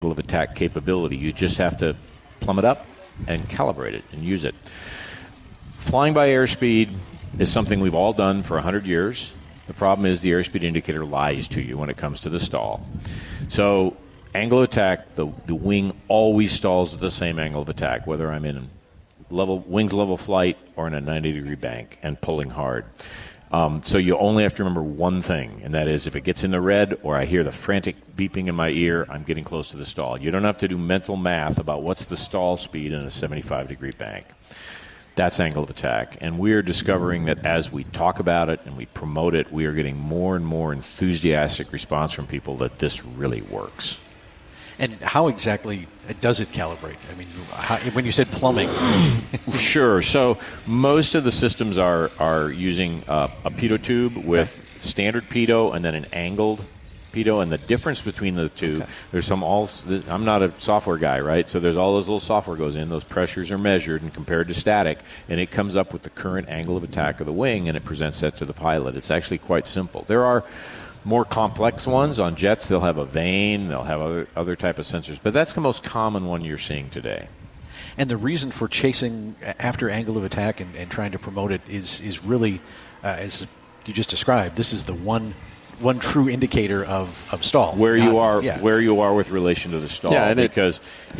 of attack capability. You just have to plumb it up and calibrate it and use it. Flying by airspeed is something we've all done for 100 years. The problem is the airspeed indicator lies to you when it comes to the stall. So angle of attack, the wing always stalls at the same angle of attack, whether I'm in wings level flight or in a 90-degree bank and pulling hard. So you only have to remember one thing, and that is if it gets in the red or I hear the frantic beeping in my ear, I'm getting close to the stall. You don't have to do mental math about what's the stall speed in a 75-degree bank. That's angle of attack. And we are discovering that as we talk about it and we promote it, we are getting more and more enthusiastic response from people that this really works. And how exactly does it calibrate? I mean, when you said plumbing. Sure. So most of the systems are using a pitot tube with standard pitot and then an angled pitot. And the difference between the two, there's I'm not a software guy, right? So there's all those little software goes in. Those pressures are measured and compared to static, and it comes up with the current angle of attack of the wing, and it presents that to the pilot. It's actually quite simple. There are more complex ones. On jets, they'll have a vane, they'll have other type of sensors, but that's the most common one you're seeing today. And the reason for chasing after angle of attack and trying to promote it is really, as you just described, this is the one true indicator of stall. Where you are with relation to the stall. Yeah, because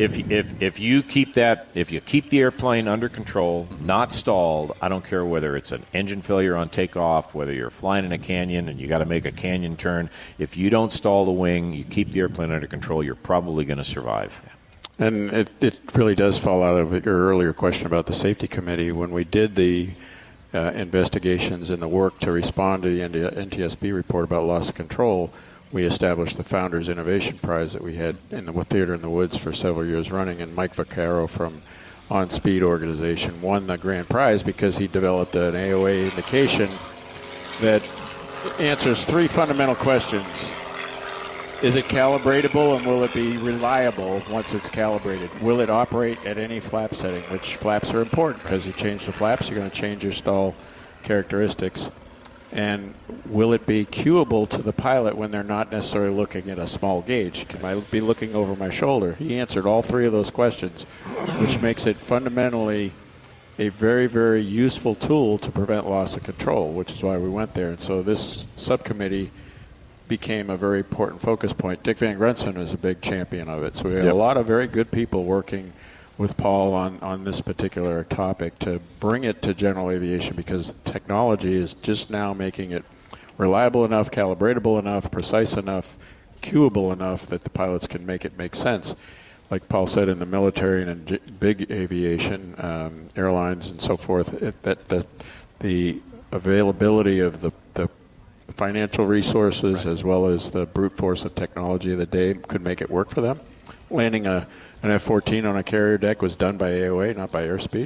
if you keep the airplane under control, not stalled, I don't care whether it's an engine failure on takeoff, whether you're flying in a canyon and you got to make a canyon turn, if you don't stall the wing, you keep the airplane under control, you're probably going to survive. And it really does fall out of your earlier question about the safety committee. When we did the investigations and the work to respond to the NTSB report about loss of control, we established the Founders Innovation Prize that we had in the Theater in the Woods for several years running, and Mike Vaccaro from On Speed organization won the grand prize because he developed an AOA indication that answers three fundamental questions. Is it calibratable, and will it be reliable once it's calibrated? Will it operate at any flap setting, which flaps are important because you change the flaps, you're going to change your stall characteristics. And will it be cueable to the pilot when they're not necessarily looking at a small gauge? Can I be looking over my shoulder? He answered all three of those questions, which makes it fundamentally a very, very useful tool to prevent loss of control, which is why we went there. And so this subcommittee became a very important focus point. Dick Van Grunsven is a big champion of it. So we had a lot of very good people working with Paul on this particular topic to bring it to general aviation, because technology is just now making it reliable enough, calibratable enough, precise enough, cueable enough that the pilots can make it make sense. Like Paul said, in the military and in big aviation, airlines and so forth, that the availability of the financial resources as well as the brute force of technology of the day could make it work for them. Landing an F-14 on a carrier deck was done by AOA, not by airspeed.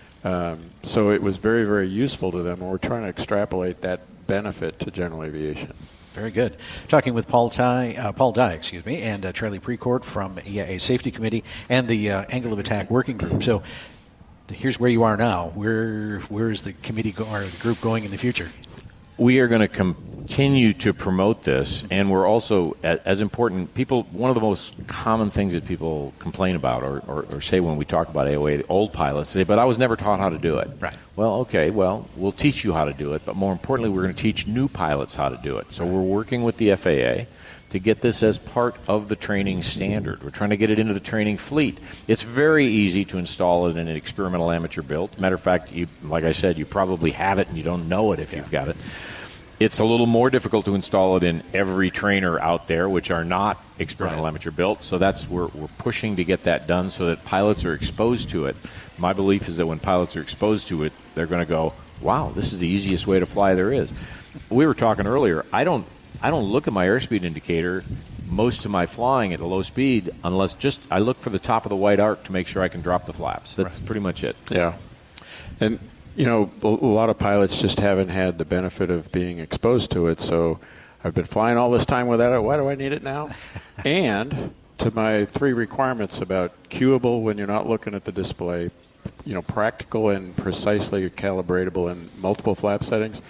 So it was very, very useful to them, and we're trying to extrapolate that benefit to general aviation. Very good. Talking with Paul Dye, and Charlie Precourt from EAA Safety Committee and the Angle of Attack Working Group. So here's where you are now. Where is the committee or the group going in the future? We are going to continue to promote this, and we're also, as important, one of the most common things that people complain about or say when we talk about AOA, the old pilots say, but I was never taught how to do it. Right. Well, we'll teach you how to do it, but more importantly, we're going to teach new pilots how to do it. So we're working with the FAA to get this as part of the training standard. We're trying to get it into the training fleet. It's very easy to install it in an experimental amateur build. Matter of fact, like I said, you probably have it and you don't know it if you've got it. It's a little more difficult to install it in every trainer out there, which are not experimental amateur built. So we're pushing to get that done so that pilots are exposed to it. My belief is that when pilots are exposed to it, they're going to go, wow, this is the easiest way to fly there is. We were talking earlier, I don't look at my airspeed indicator most of my flying at a low speed unless I look for the top of the white arc to make sure I can drop the flaps. That's pretty much it. Yeah. And a lot of pilots just haven't had the benefit of being exposed to it. So I've been flying all this time without it. Why do I need it now? And to my three requirements about cueable when you're not looking at the display, practical and precisely calibratable in multiple flap settings.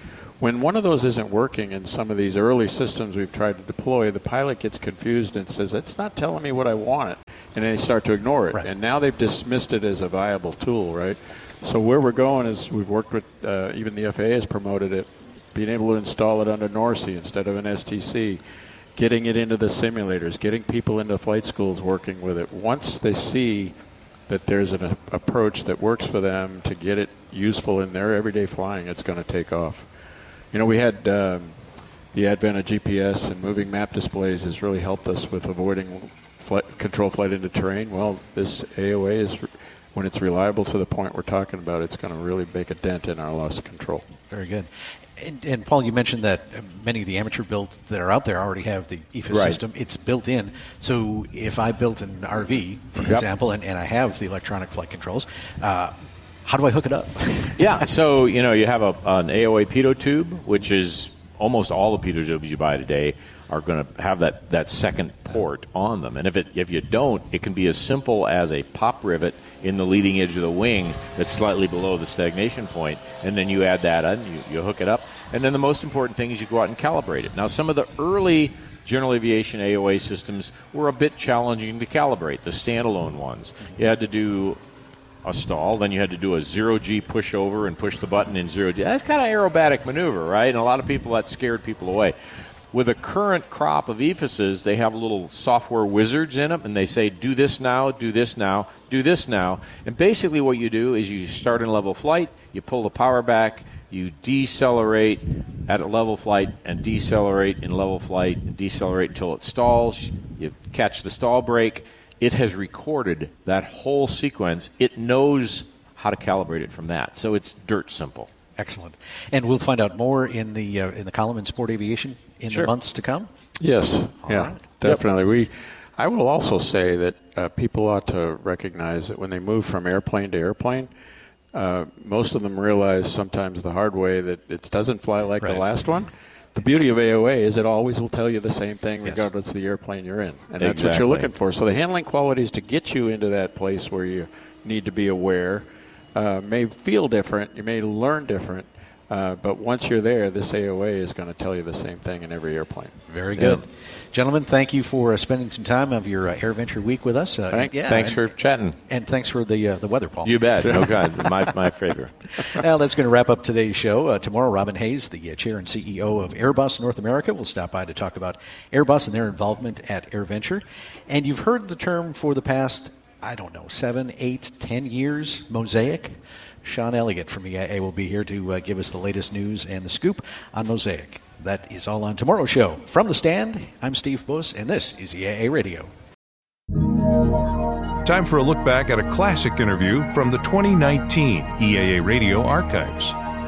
When one of those isn't working in some of these early systems we've tried to deploy, the pilot gets confused and says, it's not telling me what I want. And then they start to ignore it. Right. And now they've dismissed it as a viable tool, right? So where we're going is we've worked with, even the FAA has promoted it, being able to install it under NORSI instead of an STC, getting it into the simulators, getting people into flight schools working with it. Once they see that there's an approach that works for them to get it useful in their everyday flying, it's going to take off. You know, we had the advent of GPS and moving map displays has really helped us with avoiding control flight into terrain. Well, this AOA is, when it's reliable to the point we're talking about, it's going to really make a dent in our loss of control. Very good. And Paul, you mentioned that many of the amateur builds that are out there already have the EFIS system. It's built in. So if I built an RV, for example, and I have the electronic flight controls, how do I hook it up? Yeah, so you have an AOA pitot tube, which is almost all the pitot tubes you buy today are going to have that second port on them. And if you don't, it can be as simple as a pop rivet in the leading edge of the wing that's slightly below the stagnation point, and then you add that on, you hook it up. And then the most important thing is you go out and calibrate it. Now, some of the early general aviation AOA systems were a bit challenging to calibrate, the standalone ones. You had to do a stall, then you had to do a 0G pushover and push the button in 0G. That's kind of aerobatic maneuver, right? And a lot of people, that scared people away. With a current crop of EFISes, they have little software wizards in them, and they say, do this now, do this now, do this now. And basically what you do is you start in level flight, you pull the power back, you decelerate at a level flight and decelerate in level flight and decelerate until it stalls. You catch the stall brake. It has recorded that whole sequence. It knows how to calibrate it from that. So it's dirt simple. Excellent. And we'll find out more in the column in Sport Aviation in the months to come? Yes. All right. Definitely. I will also say that people ought to recognize that when they move from airplane to airplane, most of them realize sometimes the hard way that it doesn't fly like the last one. The beauty of AOA is it always will tell you the same thing regardless of the airplane you're in. And that's what you're looking for. So the handling qualities to get you into that place where you need to be aware may feel different. You may learn different. But once you're there, this AOA is going to tell you the same thing in every airplane. Very good. Yeah. Gentlemen, thank you for spending some time of your AirVenture week with us. Thanks for chatting. And thanks for the weather, Paul. You bet. Oh, God. My favorite. Well, that's going to wrap up today's show. Tomorrow, Robin Hayes, the chair and CEO of Airbus North America, will stop by to talk about Airbus and their involvement at AirVenture. And you've heard the term for the past, 7, 8, 10 years, Mosaic. Sean Elliott from EAA will be here to give us the latest news and the scoop on Mosaic. That is all on tomorrow's show. From the stand, I'm Steve Buss, and this is EAA Radio. Time for a look back at a classic interview from the 2019 EAA Radio archives.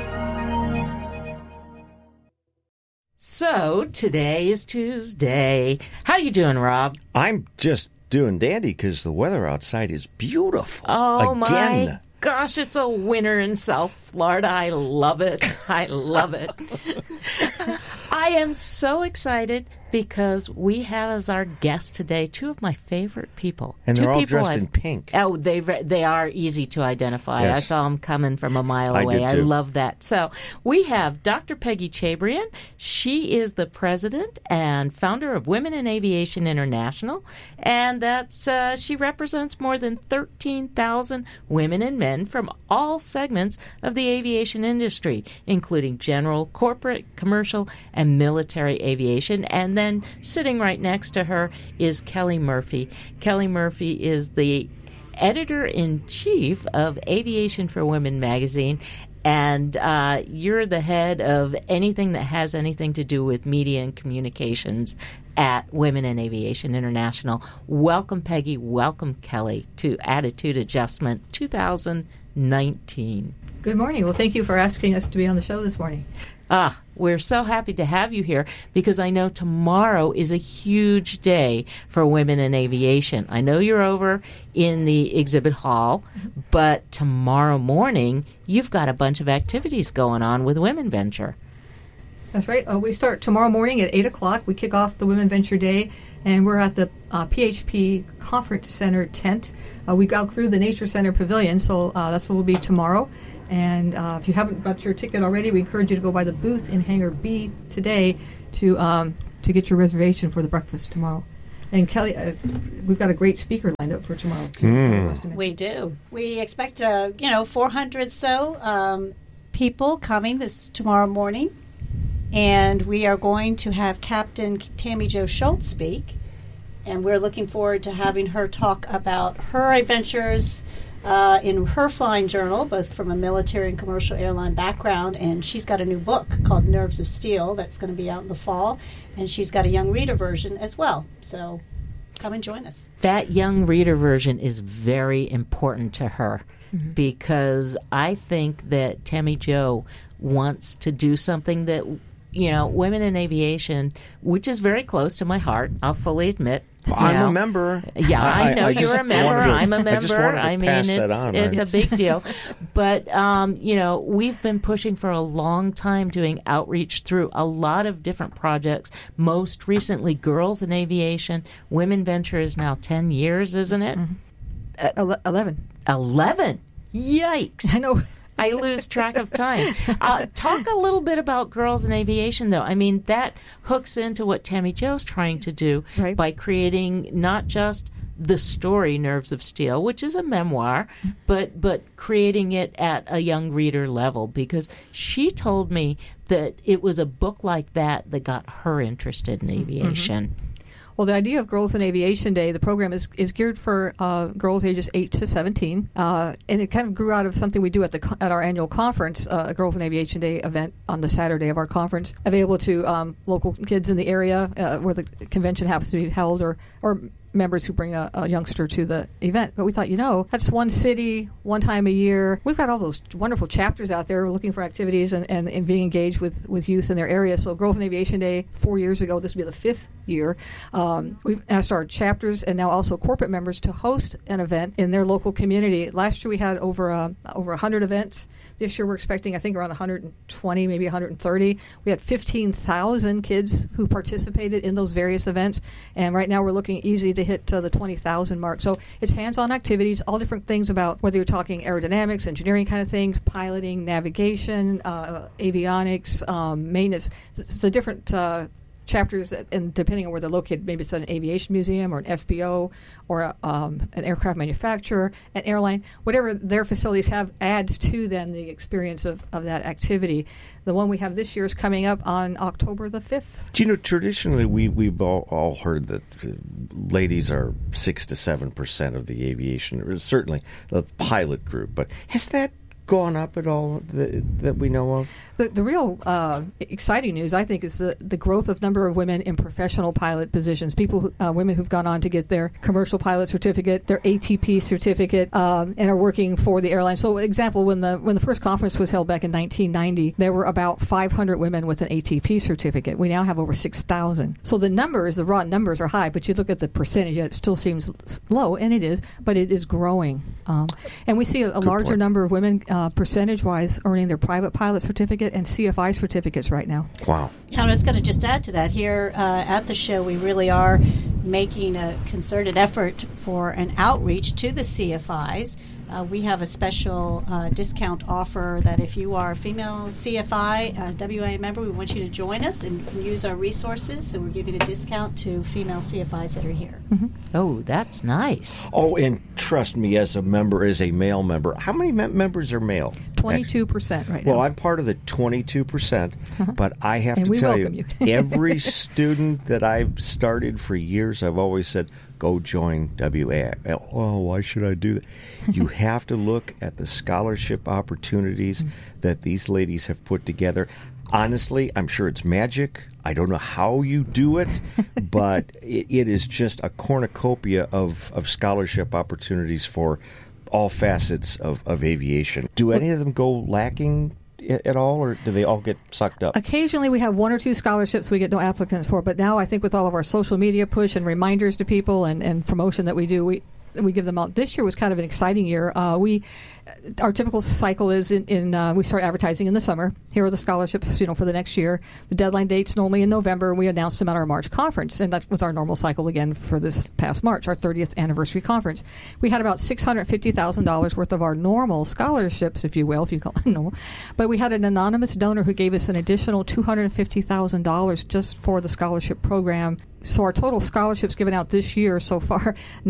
So, today is Tuesday. How you doing, Rob? I'm just doing dandy because the weather outside is beautiful. Oh, Again. My gosh, it's a winter in South Florida. I love it. I love it. I am so excited because we have as our guest today two of my favorite people. And they're all dressed in pink. Oh, they are easy to identify. Yes. I saw them coming from a mile away. I love that. So we have Dr. Peggy Chabrian. She is the president and founder of Women in Aviation International, and that's she represents more than 13,000 women and men from all segments of the aviation industry, including general, corporate, commercial, and military aviation. And then sitting right next to her is Kelly Murphy. Kelly Murphy is the editor-in-chief of Aviation for Women magazine, and you're the head of anything that has anything to do with media and communications at Women in Aviation International. Welcome, Peggy. Welcome, Kelly, to Attitude Adjustment 2019. Good morning. Well, thank you for asking us to be on the show this morning. We're so happy to have you here because I know tomorrow is a huge day for women in aviation. I know you're over in the exhibit hall, but tomorrow morning you've got a bunch of activities going on with Women Venture. That's right. We start tomorrow morning at 8 o'clock. We kick off the Women Venture Day, and we're at the PHP Conference Center tent. We outgrew the Nature Center Pavilion, so that's where we'll be tomorrow. And if you haven't got your ticket already, we encourage you to go by the booth in Hangar B today to get your reservation for the breakfast tomorrow. And Kelly, we've got a great speaker lined up for tomorrow. We do. We expect 400 so people coming this tomorrow morning, and we are going to have Captain Tammy Jo Schultz speak, and we're looking forward to having her talk about her adventures in her flying journal, both from a military and commercial airline background, and she's got a new book called Nerves of Steel that's going to be out in the fall, and she's got a young reader version as well. So come and join us. That young reader version is very important to her because I think that Tammy Jo wants to do something that, women in aviation, which is very close to my heart, I'll fully admit. I'm a member. Yeah, I know you're a member. I'm a member. I mean, it's a big deal. But, we've been pushing for a long time doing outreach through a lot of different projects. Most recently, Girls in Aviation. Women Venture is now 10 years, isn't it? 11. 11? Yikes. I know. I lose track of time. Talk a little bit about Girls in Aviation, though. I mean, that hooks into what Tammy Jo's trying to do by creating not just the story Nerves of Steel, which is a memoir, but creating it at a young reader level, because she told me that it was a book like that got her interested in aviation. Well, the idea of Girls in Aviation Day, the program is geared for girls ages 8 to 17, and it kind of grew out of something we do at our annual conference, a Girls in Aviation Day event on the Saturday of our conference, available to local kids in the area where the convention happens to be held, or members who bring a youngster to the event. But we thought, that's one city, one time a year. We've got all those wonderful chapters out there looking for activities and being engaged with youth in their area. So Girls in Aviation Day, 4 years ago, this will be the 5th year. We've asked our chapters and now also corporate members to host an event in their local community. Last year we had over 100 events. This year we're expecting, I think, around 120, maybe 130. We had 15,000 kids who participated in those various events, and right now we're looking easy to hit the 20,000 mark. So it's hands-on activities, all different things about whether you're talking aerodynamics, engineering kind of things, piloting, navigation, avionics, maintenance. It's the different chapters, and depending on where they're located, maybe it's an aviation museum or an FBO or an aircraft manufacturer, an airline, whatever their facilities have adds to then the experience of that activity. The one we have this year is coming up on October the 5th. Do you know, traditionally we've all heard that ladies are 6 to 7% of the aviation, or certainly the pilot group, but has that gone up at all that we know of? The real exciting news, I think, is the growth of number of women in professional pilot positions. Women who've gone on to get their commercial pilot certificate, their ATP certificate, and are working for the airline. So, example, when the first conference was held back in 1990, there were about 500 women with an ATP certificate. We now have over 6,000. So the raw numbers are high, but you look at the percentage, it still seems low, and it is, but it is growing. And we see a larger point. number of women percentage-wise earning their private pilot certificate and CFI certificates right now. Wow. Yeah, I was going to just add to that. Here at the show, we really are making a concerted effort for an outreach to the CFIs. We have a special discount offer that if you are a female CFI WA member, we want you to join us and use our resources. So we're giving a discount to female CFIs that are here. Mm-hmm. Oh, that's nice. Oh, and trust me, as a male member, how many members are male? 22% right now. Well, I'm part of the 22%, but I have to tell you, every student that I've started for years, I've always said, go join WA. Oh, why should I do that? You have to look at the scholarship opportunities that these ladies have put together. Honestly, I'm sure it's magic. I don't know how you do it, but it is just a cornucopia of scholarship opportunities for all facets of aviation. Do any of them go lacking at all, or do they all get sucked up? Occasionally we have one or two scholarships we get no applicants for, but now I think with all of our social media push and reminders to people and promotion that we do, we give them out. This year was kind of an exciting year. We our typical cycle is we start advertising in the summer. Here are the scholarships, for the next year. The deadline date's normally in November. We announce them at our March conference, and that was our normal cycle again for this past March, our 30th anniversary conference. We had about $650,000 worth of our normal scholarships, if you will, if you call it normal. But we had an anonymous donor who gave us an additional $250,000 just for the scholarship program. So our total scholarships given out this year so far,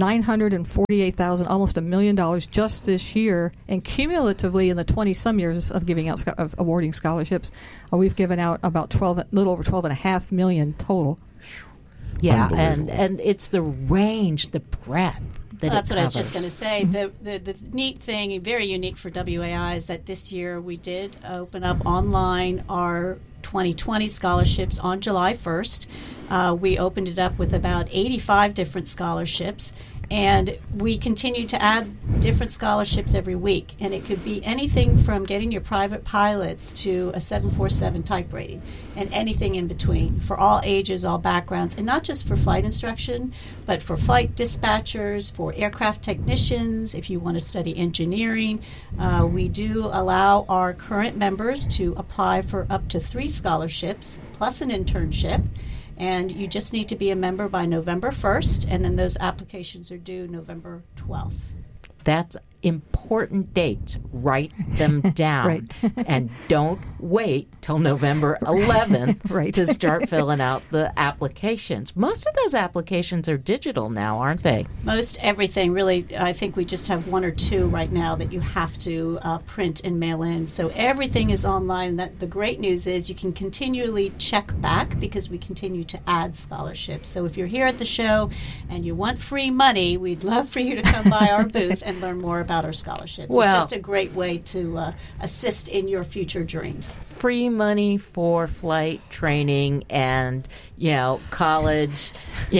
$948,000, almost $1 million just this year, and cumulatively in the 20-some years of giving out of awarding scholarships, we've given out about little over $12.5 million total. Yeah, and it's the range, the breadth. That's what I was just going to say. The neat thing, very unique for WAI, is that this year we did open up online our 2020 scholarships on July 1st. We opened it up with about 85 different scholarships, and we continue to add different scholarships every week. And it could be anything from getting your private pilots to a 747 type rating, and anything in between for all ages, all backgrounds, and not just for flight instruction, but for flight dispatchers, for aircraft technicians, if you want to study engineering. We do allow our current members to apply for up to 3 scholarships plus an internship. And you just need to be a member by November 1st, and then those applications are due November 12th. That's important dates. Write them down. Right. And don't wait till November 11th to start filling out the applications. Most of those applications are digital now, aren't they? Most everything, really. I think we just have 1 or 2 right now that you have to print and mail in. So everything is online. The great news is you can continually check back because we continue to add scholarships. So if you're here at the show and you want free money, we'd love for you to come by our booth and learn more about our scholarships. Well, it's just a great way to assist in your future dreams. Free money for flight training and, college, Did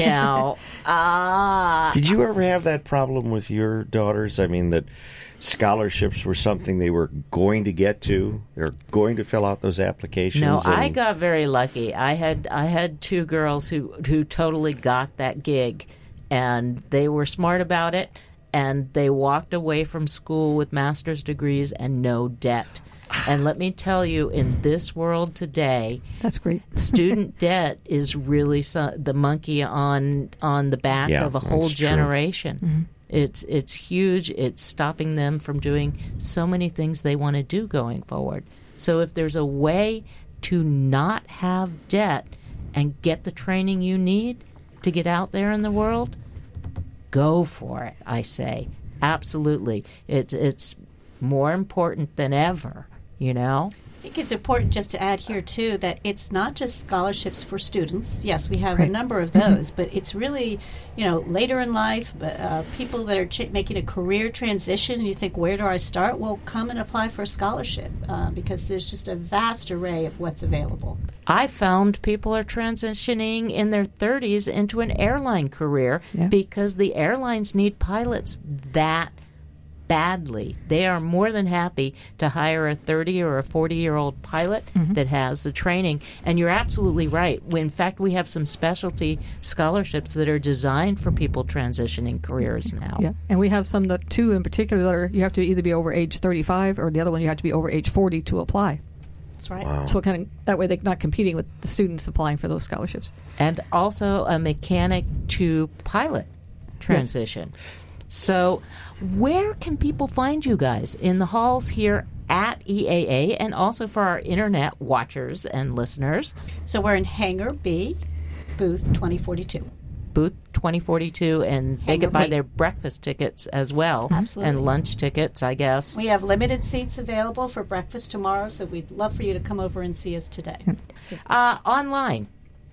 you ever have that problem with your daughters? I mean, that scholarships were something they were going to get to? They're going to fill out those applications? No, I got very lucky. I had 2 girls who totally got that gig, and they were smart about it. And they walked away from school with master's degrees and no debt. And let me tell you, in this world today, that's great. Student debt is really the monkey on the back of a whole generation. Mm-hmm. It's huge. It's stopping them from doing so many things they want to do going forward. So if there's a way to not have debt and get the training you need to get out there in the world, go for it, I say. Absolutely. It's more important than ever, I think it's important just to add here, too, that it's not just scholarships for students. Yes, we have a number of those, but it's really, later in life, people that are making a career transition, and you think, where do I start? Well, come and apply for a scholarship because there's just a vast array of what's available. I found people are transitioning in their 30s into an airline career because the airlines need pilots that badly. They are more than happy to hire a 30 or a 40-year-old pilot that has the training. And you're absolutely right. In fact, we have some specialty scholarships that are designed for people transitioning careers now. Yeah, and we have some, 2 in particular, that are, you have to either be over age 35 or the other one you have to be over age 40 to apply. That's right. Wow. So that way they're not competing with the students applying for those scholarships. And also a mechanic to pilot transition. Yes. So where can people find you guys? In the halls here at EAA, and also for our internet watchers and listeners? So we're in Hangar B, booth 2042. Booth 2042, and they can buy their breakfast tickets as well. Absolutely. And lunch tickets, I guess. We have limited seats available for breakfast tomorrow, so we'd love for you to come over and see us today. Online.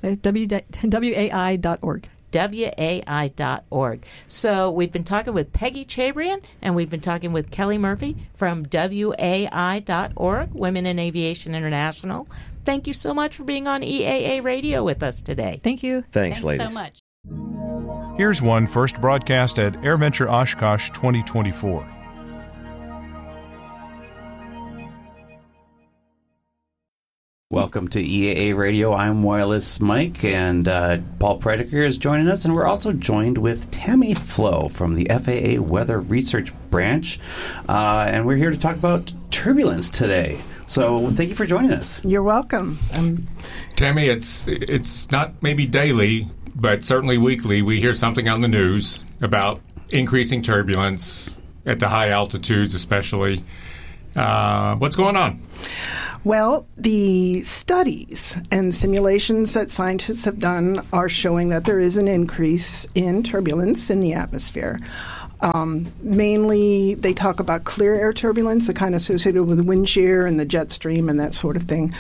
WAI.org. WAI.org. So we've been talking with Peggy Chabrian, and we've been talking with Kelly Murphy from WAI.org, Women in Aviation International. Thank you so much for being on EAA Radio with us today. Thank you. Thanks ladies. So much. Here's one first broadcast at AirVenture Oshkosh 2024. Welcome welcome to EAA Radio. I'm Wireless Mike, and Paul Prediker is joining us, and we're also joined with Tammy Flo from the FAA Weather Research Branch, and we're here to talk about turbulence today. So thank you for joining us. You're welcome. Tammy, it's not maybe daily, but certainly weekly, we hear something on the news about increasing turbulence at the high altitudes especially. What's going on? Well, the studies and simulations that scientists have done are showing that there is an increase in turbulence in the atmosphere. Mainly, they talk about clear air turbulence, the kind associated with wind shear and the jet stream and that sort of thing.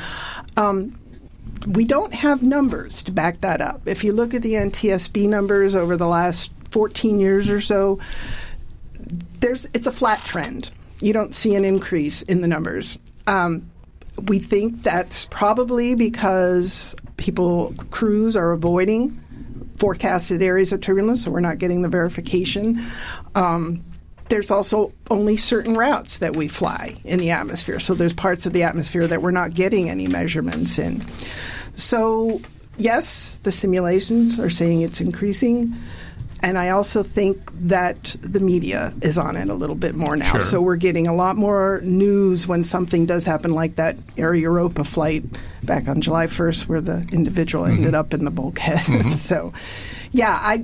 We don't have numbers to back that up. If you look at the NTSB numbers over the last 14 years or so, it's a flat trend. You don't see an increase in the numbers. We think that's probably because crews are avoiding forecasted areas of turbulence, so we're not getting the verification. There's also only certain routes that we fly in the atmosphere, so there's parts of the atmosphere that we're not getting any measurements in. So, yes, the simulations are saying it's increasing. And I also think that the media is on it a little bit more now. Sure. So we're getting a lot more news when something does happen, like that Air Europa flight back on July 1st where the individual ended up in the bulkhead. So, yeah,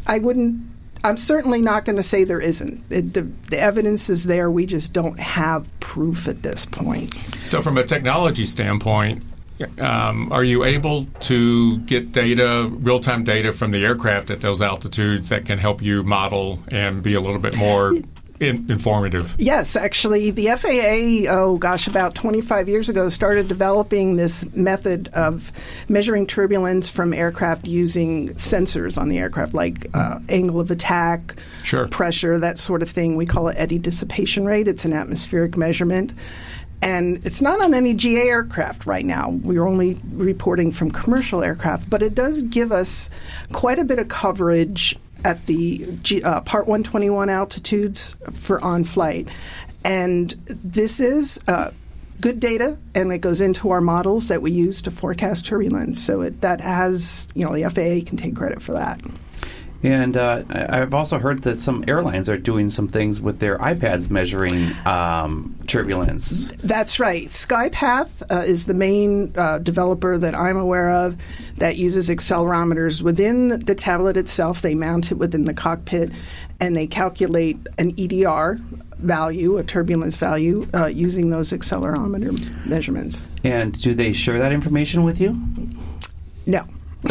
I'm certainly not going to say there isn't. The evidence is there. We just don't have proof at this point. So from a technology standpoint, are you able to get data, real-time data from the aircraft at those altitudes that can help you model and be a little bit more informative? Yes, actually, the FAA, about 25 years ago, started developing this method of measuring turbulence from aircraft using sensors on the aircraft, like angle of attack, pressure, that sort of thing. We call it eddy dissipation rate. It's an atmospheric measurement. And it's not on any GA aircraft right now. We're only reporting from commercial aircraft. But it does give us quite a bit of coverage at the Part 121 altitudes for on-flight. And this is good data, and it goes into our models that we use to forecast turbulence. So that has, the FAA can take credit for that. And I've also heard that some airlines are doing some things with their iPads measuring turbulence. That's right. SkyPath is the main developer that I'm aware of that uses accelerometers within the tablet itself. They mount it within the cockpit, and they calculate an EDR value, a turbulence value, using those accelerometer measurements. And do they share that information with you? No.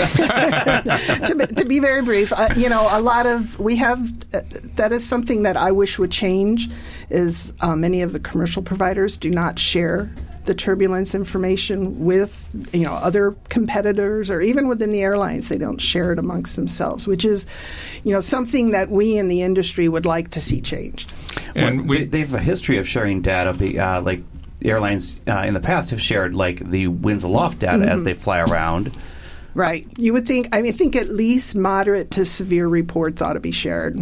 To be very brief, that is something that I wish would change. Is many of the commercial providers do not share the turbulence information with other competitors, or even within the airlines. They don't share it amongst themselves, which is something that we in the industry would like to see changed. And they have a history of sharing data, like airlines in the past have shared like the winds aloft data as they fly around. Right. You would think, I think at least moderate to severe reports ought to be shared.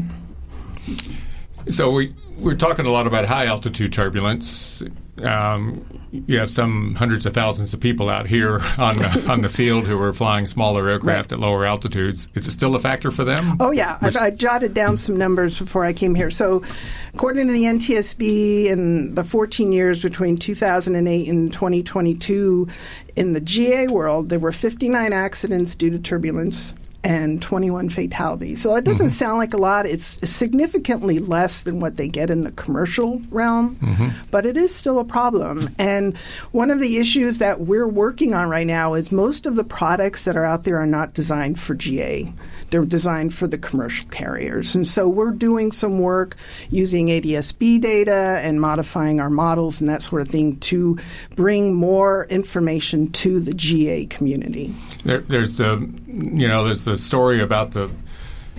So we're talking a lot about high-altitude turbulence. You have some hundreds of thousands of people out here on the field who are flying smaller aircraft at lower altitudes. Is it still a factor for them? Oh, yeah. I jotted down some numbers before I came here. So according to the NTSB, in the 14 years between 2008 and 2022, in the GA world, there were 59 accidents due to turbulence and 21 fatalities. So it doesn't sound like a lot. It's significantly less than what they get in the commercial realm, but it is still a problem. And one of the issues that we're working on right now is most of the products that are out there are not designed for GA. They're designed for the commercial carriers. And so we're doing some work using ADS-B data and modifying our models and that sort of thing to bring more information to the GA community. There's the story about the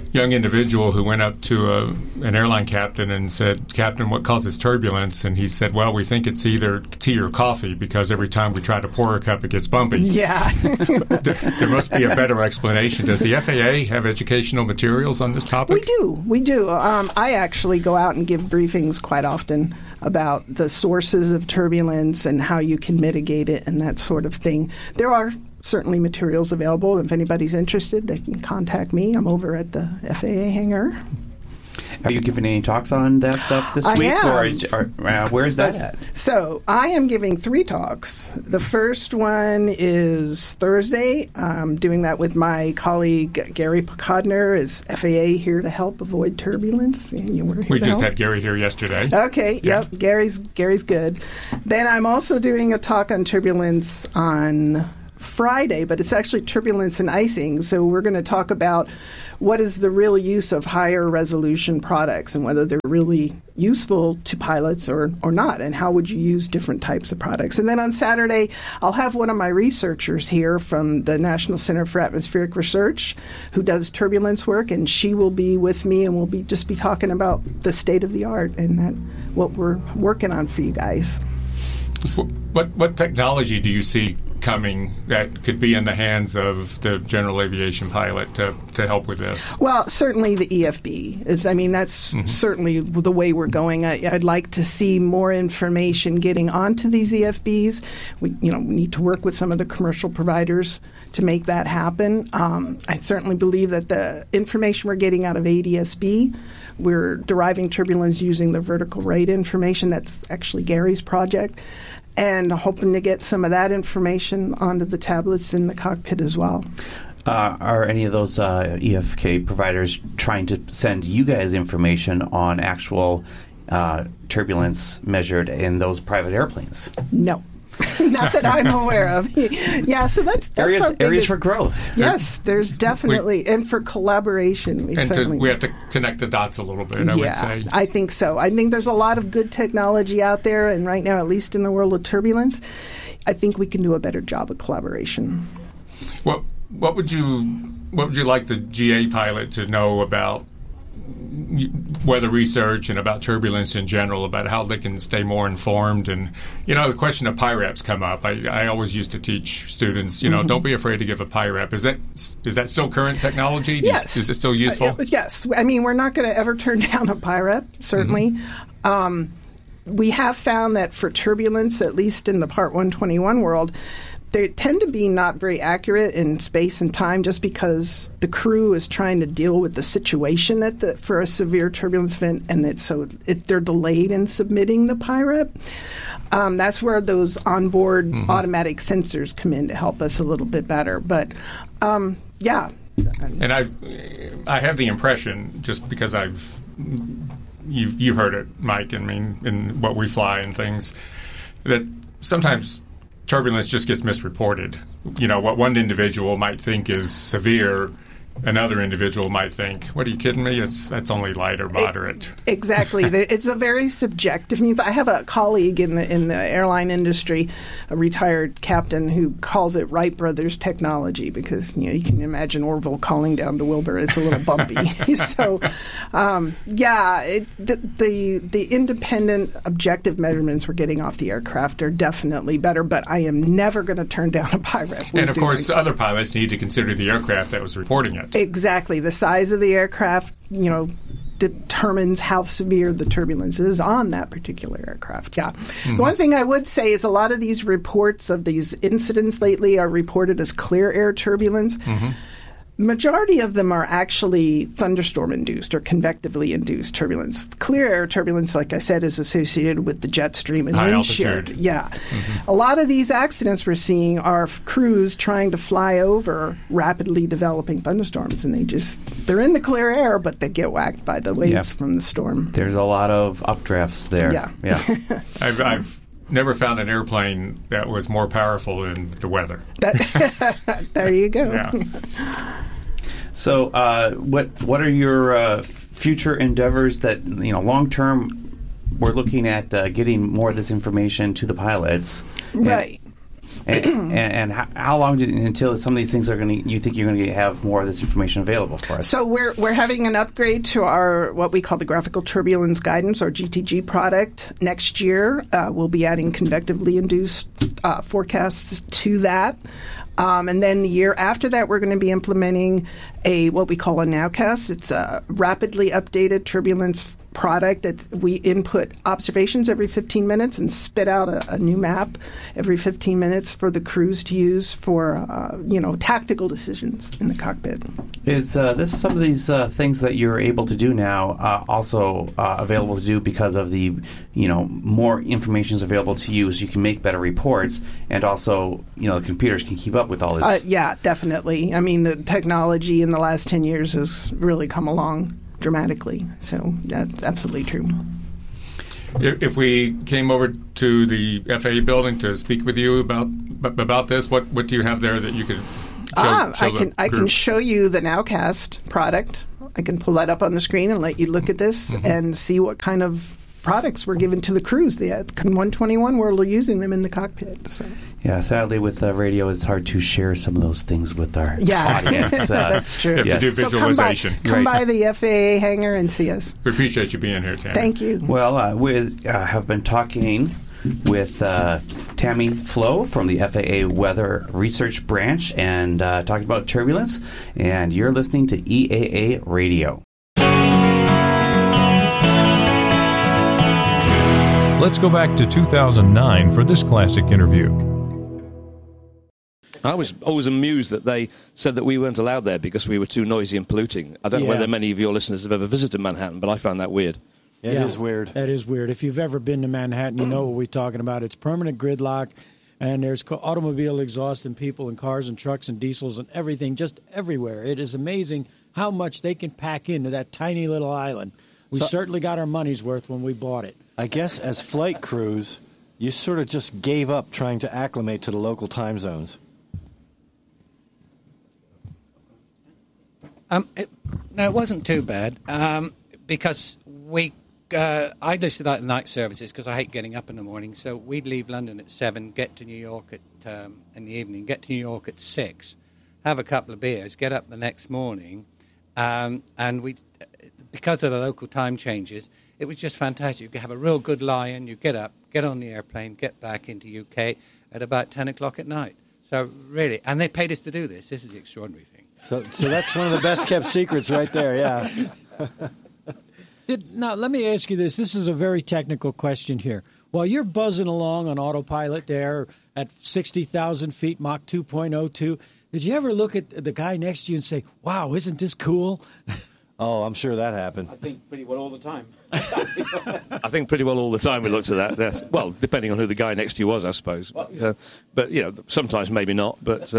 young individual who went up to an airline captain and said, "Captain, what causes turbulence?" And he said, "Well, we think it's either tea or coffee because every time we try to pour a cup, it gets bumpy." Yeah. There must be a better explanation. Does the FAA have educational materials on this topic? We do. I actually go out and give briefings quite often about the sources of turbulence and how you can mitigate it and that sort of thing. There are certainly materials available. If anybody's interested, they can contact me. I'm over at the FAA hangar. Are you giving any talks on that stuff this week? Or where is that at? So I am giving 3 talks. The first one is Thursday. I'm doing that with my colleague Gary Pocodner. Is FAA here to help avoid turbulence? We just had Gary here yesterday. Okay, yep. Gary's good. Then I'm also doing a talk on turbulence on Friday, but it's actually turbulence and icing. So we're going to talk about what is the real use of higher resolution products and whether they're really useful to pilots or not, and how would you use different types of products. And then on Saturday, I'll have one of my researchers here from the National Center for Atmospheric Research who does turbulence work, and she will be with me, and we'll be talking about the state of the art and what we're working on for you guys. What technology do you see coming that could be in the hands of the general aviation pilot to help with this? Well, certainly the EFB. That's certainly the way we're going. I'd like to see more information getting onto these EFBs. We need to work with some of the commercial providers to make that happen. I certainly believe that the information we're getting out of ADSB, we're deriving turbulence using the vertical rate information. That's actually Gary's project. And hoping to get some of that information onto the tablets in the cockpit as well. Are any of those EFK providers trying to send you guys information on actual turbulence measured in those private airplanes? No. Not that I'm aware of. Yeah, so that's areas for growth. Yes, there's definitely, and for collaboration. We have to connect the dots a little bit, I would say. I think so. I think there's a lot of good technology out there, and right now, at least in the world of turbulence, I think we can do a better job of collaboration. What would you like the GA pilot to know about weather research and about turbulence in general, about how they can stay more informed? And the question of PIREPs come up. I always used to teach students, don't be afraid to give a PIREP. Is that still current technology? Yes. Is it still useful? Yes. We're not going to ever turn down a PIREP, certainly. We have found that for turbulence, at least in the Part 121 world, they tend to be not very accurate in space and time, just because the crew is trying to deal with the situation for a severe turbulence event, and they're delayed in submitting the PIREP. That's where those onboard automatic sensors come in to help us a little bit better. But yeah. And I have the impression, just because you've heard it, Mike, in what we fly and things, that sometimes turbulence just gets misreported. What one individual might think is severe, another individual might think, "What, are you kidding me? That's only light or moderate." Exactly. It's a very subjective. I have a colleague in the airline industry, a retired captain, who calls it Wright Brothers technology, because you can imagine Orville calling down to Wilbur. It's a little bumpy. So, the independent, objective measurements we're getting off the aircraft are definitely better. But I am never going to turn down a PIREP. And of course, other pilots need to consider the aircraft that was reporting it. Exactly. The size of the aircraft, determines how severe the turbulence is on that particular aircraft. Yeah. The one thing I would say is a lot of these reports of these incidents lately are reported as clear air turbulence. Majority of them are actually thunderstorm-induced or convectively induced turbulence. Clear air turbulence, like I said, is associated with the jet stream and wind shear. Yeah. A lot of these accidents we're seeing are crews trying to fly over rapidly developing thunderstorms, and they're in the clear air, but they get whacked by the waves from the storm. There's a lot of updrafts there. Yeah. I've never found an airplane that was more powerful than the weather. There you go. Yeah. So, what are your future endeavors that long term? We're looking at getting more of this information to the pilots, right? And how long until some of these things you think you're going to have more of this information available for us? So we're having an upgrade to our what we call the Graphical Turbulence Guidance, or GTG product, next year. We'll be adding convectively induced forecasts to that. And then the year after that, we're going to be implementing what we call a Nowcast. It's a rapidly updated turbulence product that we input observations every 15 minutes and spit out a new map every 15 minutes for the crews to use for tactical decisions in the cockpit. Is this some of these things that you're able to do now also available to do because of the more information is available to you, so you can make better reports, and also the computers can keep up with all this? Yeah, definitely. I mean, the technology in the last 10 years has really come along dramatically. So that's absolutely true. If we came over to the FAA building to speak with you about this, what do you have there that you could show I can show you the Nowcast product. I can pull that up on the screen and let you look at this and see what kind of products were given to the crews. The 121 we're using them in the cockpit. So. Yeah, sadly with radio, it's hard to share some of those things with our audience. That's true. You have to do visualization. So come by the FAA hangar and see us. We appreciate you being here, Tammy. Thank you. Well, we have been talking with Tammy Flo from the FAA Weather Research Branch and talking about turbulence. And you're listening to EAA Radio. Let's go back to 2009 for this classic interview. I was always amused that they said that we weren't allowed there because we were too noisy and polluting. I don't know whether many of your listeners have ever visited Manhattan, but I found that weird. It is weird. That is weird. If you've ever been to Manhattan, you know what we're talking about. It's permanent gridlock, and there's automobile exhaust and people and cars and trucks and diesels and everything just everywhere. It is amazing how much they can pack into that tiny little island. We certainly got our money's worth when we bought it. I guess as flight crews, you sort of just gave up trying to acclimate to the local time zones. It wasn't too bad because I listed out the night services because I hate getting up in the morning. So we'd leave London at 7, get to New York in the evening, get to New York at 6, have a couple of beers, get up the next morning, and we, because of the local time changes, it was just fantastic. You could have a real good lie-in, you get up, get on the airplane, get back into UK at about 10 o'clock at night. So really, and they paid us to do this. This is the extraordinary thing. So that's one of the best-kept secrets right there, yeah. Now, let me ask you this. This is a very technical question here. While you're buzzing along on autopilot there at 60,000 feet, Mach 2.02, did you ever look at the guy next to you and say, wow, isn't this cool? Oh, I'm sure that happened. I think pretty well all the time. I think pretty well all the time we looked at that. Yes. Well, depending on who the guy next to you was, I suppose. But sometimes maybe not. But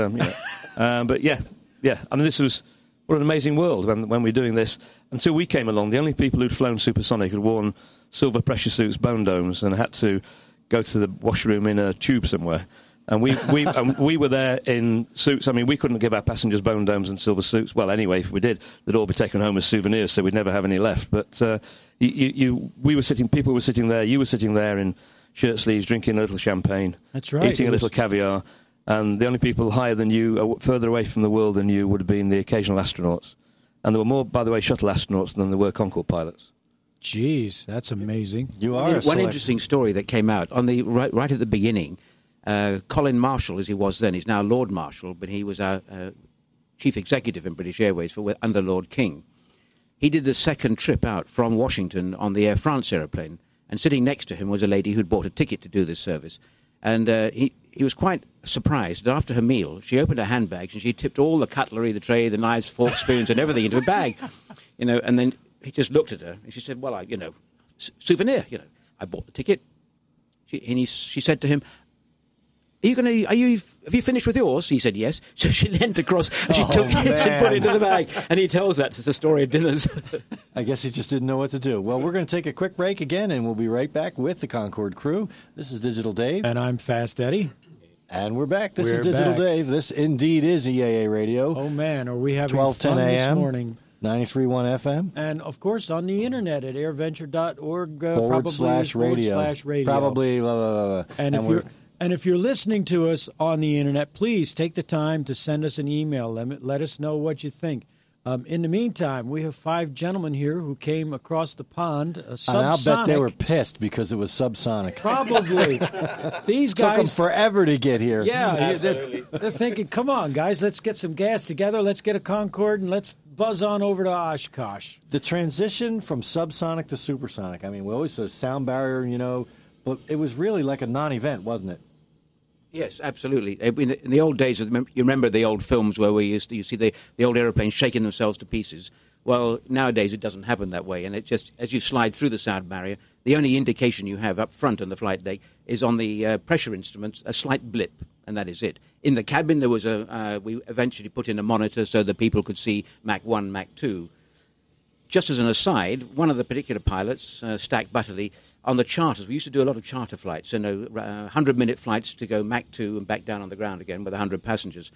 yeah. I mean, this was what an amazing world when we were doing this. Until we came along, the only people who'd flown supersonic had worn silver pressure suits, bone domes, and had to go to the washroom in a tube somewhere. And we were there in suits. I mean, we couldn't give our passengers bone domes and silver suits. Well, anyway, if we did, they'd all be taken home as souvenirs, so we'd never have any left. But we were sitting. People were sitting there. You were sitting there in shirt sleeves, drinking a little champagne. That's right. Eating a little caviar. And the only people higher than you, further away from the world than you, would have been the occasional astronauts. And there were more, by the way, shuttle astronauts than there were Concorde pilots. Jeez, that's amazing. You are one interesting story that came out on the right at the beginning. Colin Marshall, as he was then, is now Lord Marshall, but he was our chief executive in British Airways under Lord King. He did the second trip out from Washington on the Air France aeroplane, and sitting next to him was a lady who'd bought a ticket to do this service. And he was quite surprised that after her meal, she opened her handbags and she tipped all the cutlery, the tray, the knives, forks, spoons, and everything into a bag. And then he just looked at her and she said, well, souvenir, I bought the ticket. She said to him, have you finished with yours? He said yes. So she leant across and she took it and put it into the bag. And he tells that as a story of dinners. I guess he just didn't know what to do. Well, we're going to take a quick break again, and we'll be right back with the Concorde crew. This is Digital Dave. And I'm Fast Eddie. And we're back. This is Digital Dave. This indeed is EAA Radio. Oh, man, are we having 12:10 fun a.m. this morning. 93.1 FM. And, of course, on the Internet at airventure.org. /radio. /radio. Probably. And And if you're listening to us on the internet, please take the time to send us an email. Let us know what you think. In the meantime, we have 5 gentlemen here who came across the pond. And I'll bet they were pissed because it was subsonic. Probably. These guys took them forever to get here. Yeah, they're thinking, come on, guys, let's get some gas together. Let's get a Concorde and let's buzz on over to Oshkosh. The transition from subsonic to supersonic. I mean, we always said sound barrier, but it was really like a non-event, wasn't it? Yes, absolutely. In the old days, you remember the old films where you see the old aeroplanes shaking themselves to pieces. Well, nowadays it doesn't happen that way, and it just, as you slide through the sound barrier, the only indication you have up front on the flight deck is on the pressure instruments, a slight blip, and that is it. In the cabin, there was we eventually put in a monitor so that people could see Mach 1, Mach 2. Just as an aside, one of the particular pilots, Stack Butterley, on the charters, we used to do a lot of charter flights, 100-minute flights to go Mach 2 and back down on the ground again with 100 passengers.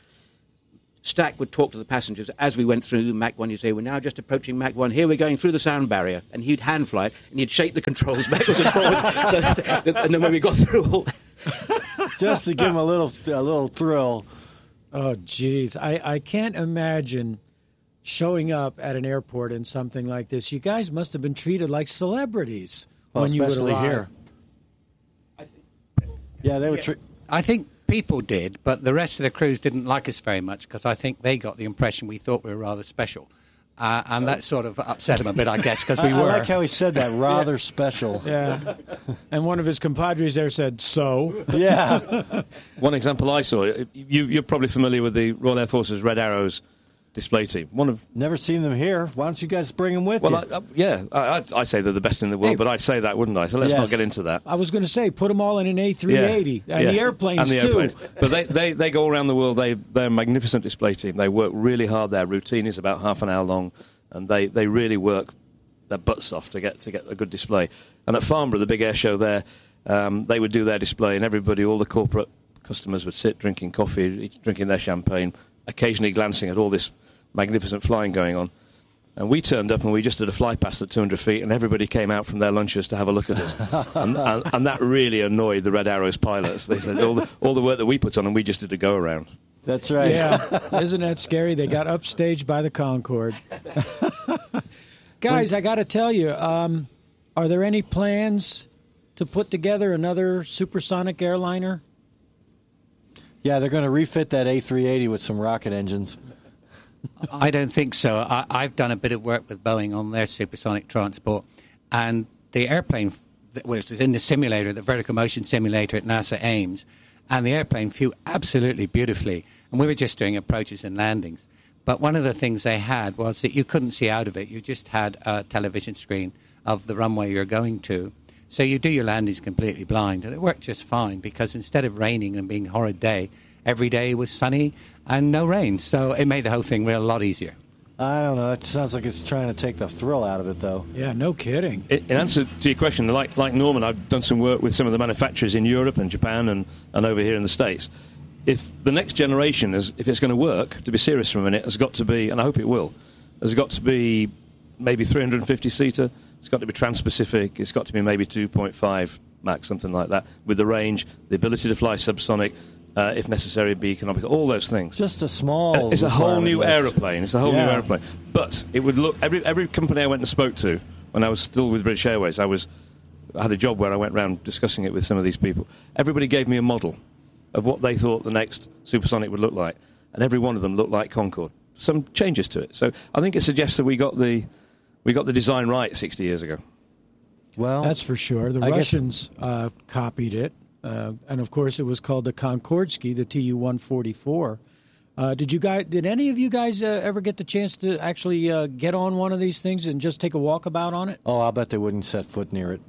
Stack would talk to the passengers as we went through Mach 1. He'd say, we're now just approaching Mach 1. Here we're going through the sound barrier. And he'd hand fly, and he'd shake the controls backwards and forwards. And then when we got through all that... Just to give him a little thrill. Oh, geez. I can't imagine showing up at an airport in something like this. You guys must have been treated like celebrities. Well, when especially you would arrive. here. Yeah, they were. I think people did, but the rest of the crews didn't like us very much because I think they got the impression we thought we were rather special. And that sort of upset him a bit, I guess, because we were. I like how he said that, rather special. Yeah. And one of his compadres there said, so? Yeah. One example I saw, you're probably familiar with the Royal Air Force's Red Arrows display team. Never seen them here. Why don't you guys bring them with you? I'd say they're the best in the world, but I'd say that, wouldn't I? So let's not get into that. I was going to say, put them all in an A380 and the airplanes too. But they go around the world. They're a magnificent display team. They work really hard. Their routine is about half an hour long, and they really work their butts off to get a good display. And at Farnborough, the big air show there, they would do their display, and everybody, all the corporate customers would sit drinking coffee, drinking their champagne, occasionally glancing at all this magnificent flying going on. And we turned up and we just did a fly past at 200 feet, and everybody came out from their lunches to have a look at us. and that really annoyed the Red Arrows pilots. They said all the work that we put on, and we just did a go around. That's right. Yeah, isn't that scary? They got upstaged by the Concorde. Guys, I got to tell you, are there any plans to put together another supersonic airliner? Yeah, they're going to refit that A380 with some rocket engines. I don't think so. I've done a bit of work with Boeing on their supersonic transport, and the airplane was in the simulator, the vertical motion simulator at NASA Ames, and the airplane flew absolutely beautifully. And we were just doing approaches and landings. But one of the things they had was that you couldn't see out of it. You just had a television screen of the runway you're going to. So you do your landings completely blind. And it worked just fine because instead of raining and being a horrid day, every day was sunny and no rain. So it made the whole thing a lot easier. I don't know. It sounds like it's trying to take the thrill out of it, though. Yeah, no kidding. In answer to your question, like Norman, I've done some work with some of the manufacturers in Europe and Japan and over here in the States. If the next generation, if it's going to work, to be serious for a minute, has got to be, and I hope it will, has got to be maybe 350-seater. It's got to be trans-Pacific. It's got to be maybe 2.5 Mach, something like that, with the range, the ability to fly subsonic, if necessary, be economical, all those things. Just a small... It's a whole new list. aeroplane. It's a whole new aeroplane. But it would look... Every company I went and spoke to, when I was still with British Airways, I had a job where I went around discussing it with some of these people. Everybody gave me a model of what they thought the next supersonic would look like, and every one of them looked like Concorde. Some changes to it. So I think it suggests that we got the design right 60 years ago. Well, that's for sure. The Russians copied it, and of course it was called the Konkordsky, the Tu-144. Did any of you guys ever get the chance to actually get on one of these things and just take a walkabout on it? Oh, I'll bet they wouldn't set foot near it.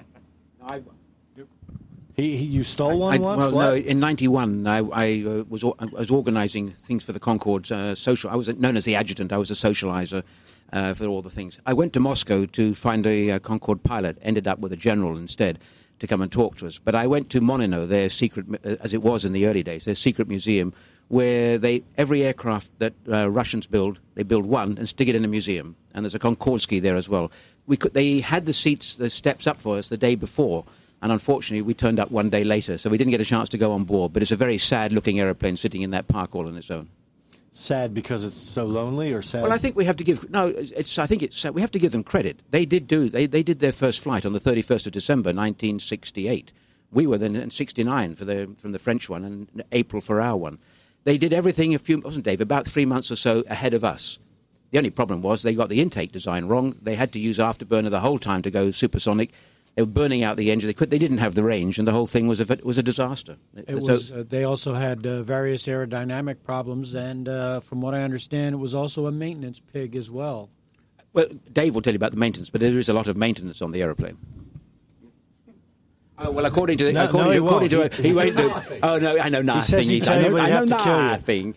You stole one once? Well, no. In '91, I was organising things for the Concorde social. I was known as the adjutant. I was a socializer for all the things. I went to Moscow to find a Concorde pilot. Ended up with a general instead to come and talk to us. But I went to Monino, their secret, as it was in the early days, their secret museum, where every aircraft that Russians build, they build one and stick it in a museum. And there's a Konkordsky there as well. They had the steps up for us the day before. And unfortunately, we turned up one day later, so we didn't get a chance to go on board. But it's a very sad-looking aeroplane sitting in that park all on its own. Sad because it's so lonely, or sad? Well, I think we have to give we have to give them credit. They did their first flight on the 31st of December, 1968. We were then in 69 from the French one, and April for our one. They did everything about 3 months or so ahead of us. The only problem was they got the intake design wrong. They had to use afterburner the whole time to go supersonic. They were burning out the engine. They didn't have the range, and the whole thing was a disaster. They also had various aerodynamic problems, and from what I understand, it was also a maintenance pig as well. Well, Dave will tell you about the maintenance, but there is a lot of maintenance on the aeroplane. Oh, well, according to he won't do. Oh no, I know nothing. I know nothing.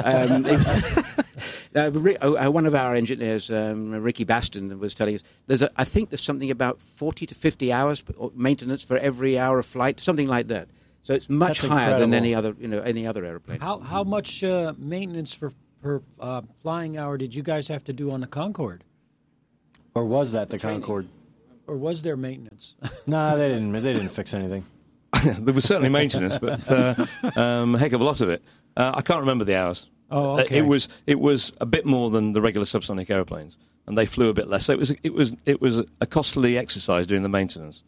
No, one of our engineers, Ricky Baston, was telling us I think there's something about 40 to 50 hours maintenance for every hour of flight, something like that. So it's much higher than any other airplane. How much maintenance per flying hour did you guys have to do on the Concorde? Or was that the Concorde? Or was there maintenance? No, they didn't fix anything. There was certainly maintenance, but a heck of a lot of it. I can't remember the hours. Oh, okay. It was a bit more than the regular subsonic aeroplanes, and they flew a bit less. So it was a costly exercise doing the maintenance.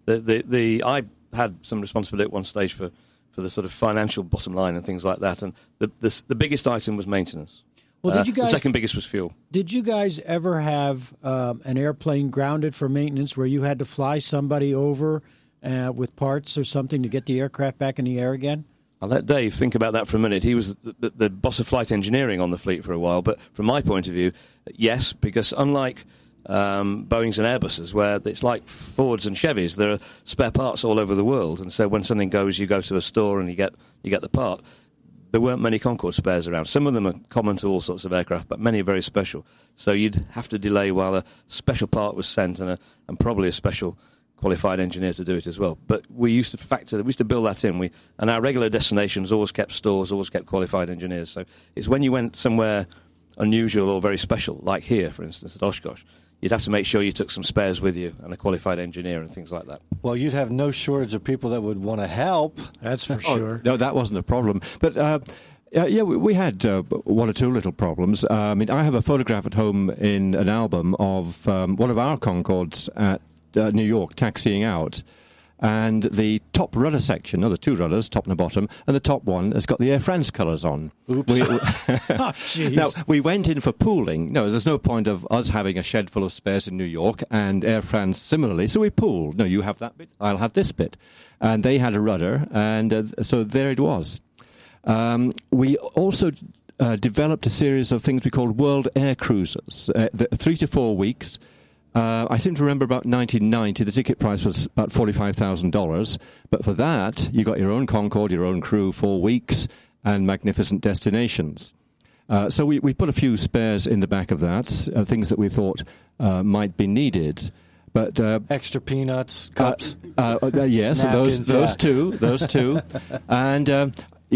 I had some responsibility at one stage for the sort of financial bottom line and things like that, and the biggest item was maintenance. Well, did you guys? The second biggest was fuel. Did you guys ever have an airplane grounded for maintenance where you had to fly somebody over with parts or something to get the aircraft back in the air again? I'll let Dave think about that for a minute. He was the boss of flight engineering on the fleet for a while, but from my point of view, yes, because unlike Boeings and Airbuses, where it's like Fords and Chevys, there are spare parts all over the world, and so when something goes, you go to a store and you get the part. There weren't many Concorde spares around. Some of them are common to all sorts of aircraft, but many are very special. So you'd have to delay while a special part was sent and probably a special qualified engineer to do it as well. But we used to build that in. And our regular destinations always kept stores, always kept qualified engineers. So it's when you went somewhere unusual or very special, like here, for instance, at Oshkosh, you'd have to make sure you took some spares with you and a qualified engineer and things like that. Well, you'd have no shortage of people that would want to help. That's for sure. No, that wasn't a problem. But we had one or two little problems. I have a photograph at home in an album of one of our Concordes at New York taxiing out. And the top rudder section, the two rudders, top and the bottom, and the top one has got the Air France colours on. Oops. Now, we went in for pooling. No, there's no point of us having a shed full of spares in New York and Air France similarly. So we pooled. No, you have that bit, I'll have this bit. And they had a rudder, and so there it was. We also developed a series of things we called World Air Cruisers, 3 to 4 weeks. I seem to remember about 1990, the ticket price was about $45,000. But for that, you got your own Concorde, your own crew, 4 weeks, and magnificent destinations. So we put a few spares in the back of that, things that we thought might be needed. But extra peanuts, cups, yes, napkins, those two, and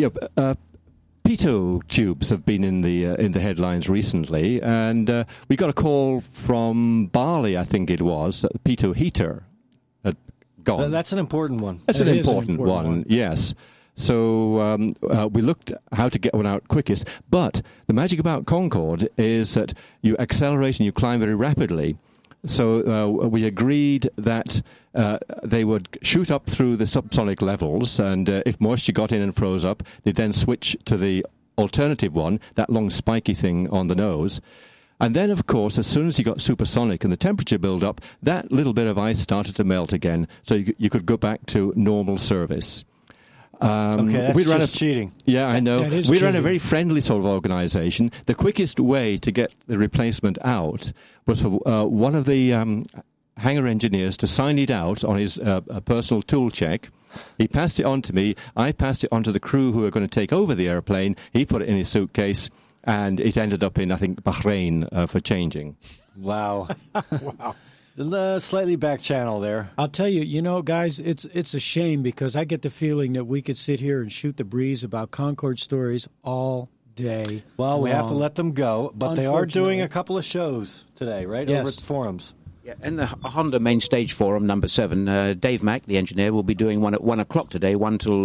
Pitot tubes have been in the headlines recently, and we got a call from Bali, I think it was, that the Pitot heater had gone. That's an important one. That's an important one, yes. So we looked how to get one out quickest, but the magic about Concorde is that you accelerate and you climb very rapidly. So we agreed that they would shoot up through the subsonic levels, and if moisture got in and froze up, they'd then switch to the alternative one, that long spiky thing on the nose. And then, of course, as soon as you got supersonic and the temperature built up, that little bit of ice started to melt again, so you could go back to normal service. Okay, that's cheating. Yeah, I know. We ran a very friendly sort of organisation. The quickest way to get the replacement out was for one of the hangar engineers to sign it out on his personal tool check. He passed it on to me. I passed it on to the crew who were going to take over the airplane. He put it in his suitcase, and it ended up in, I think, Bahrain for changing. Wow. Wow. Slightly back channel there. I'll tell you, guys, it's a shame because I get the feeling that we could sit here and shoot the breeze about Concorde stories all day. Well, we have to let them go, but they are doing a couple of shows today, right? Yes. Over at the forums. Yeah, and the Honda Main Stage Forum, number 7, Dave Mack, the engineer, will be doing one at 1 o'clock today, 1 till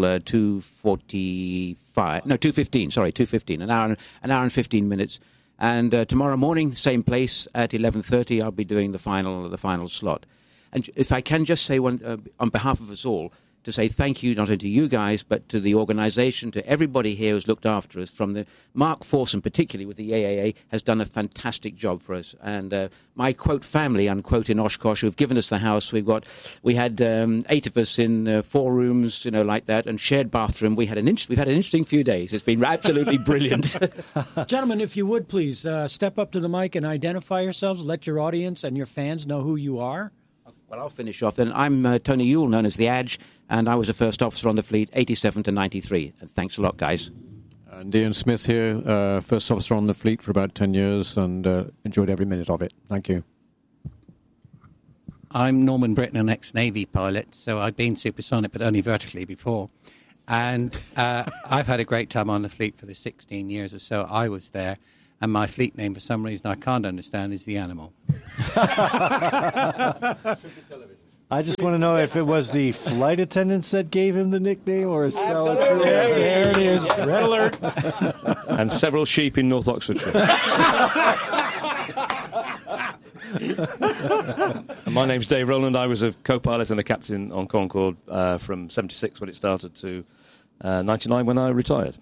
2:45. No, 2:15. Sorry, 2:15. An hour and 15 minutes. And tomorrow morning, same place at 11:30. I'll be doing the final slot. And if I can just say one on behalf of us all, to say thank you not only to you guys, but to the organisation, to everybody here who's looked after us. From the Mark Forson, particularly with the AAA, has done a fantastic job for us. And my quote family, unquote, in Oshkosh, who've given us the house. We had 8 of us in 4 rooms, like that, and shared bathroom. We've had an interesting few days. It's been absolutely brilliant. Gentlemen, if you would please step up to the mic and identify yourselves. Let your audience and your fans know who you are. Well, I'll finish off then. I'm Tony Yule, known as the Adge, and I was a first officer on the fleet, 87 to 93. And thanks a lot, guys. And Ian Smith here, first officer on the fleet for about 10 years, and enjoyed every minute of it. Thank you. I'm Norman Britton, an ex-Navy pilot, so I've been supersonic, but only vertically before. And I've had a great time on the fleet for the 16 years or so I was there. And my fleet name, for some reason I can't understand, is the Animal. I just want to know if it was the flight attendants that gave him the nickname or a spell. There it is. Red alert. And several sheep in North Oxfordshire. My name's Dave Rowland. I was a co-pilot and a captain on Concorde from 76 when it started to 99 when I retired.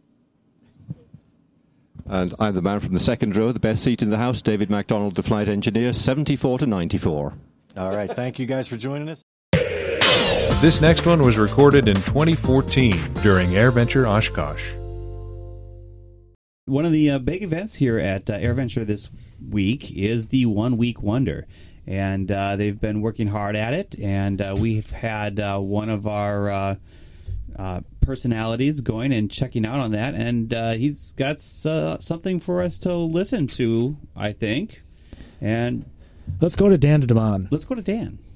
And I'm the man from the second row, the best seat in the house, David MacDonald, the flight engineer, 74 to 94. All right, thank you guys for joining us. This next one was recorded in 2014 during AirVenture Oshkosh. One of the big events here at AirVenture this week is the 1 Week Wonder. And they've been working hard at it, and we've had one of our personalities going and checking out on that, and he's got something for us to listen to, I think. And let's go to Dan DeDeman. Let's go to Dan.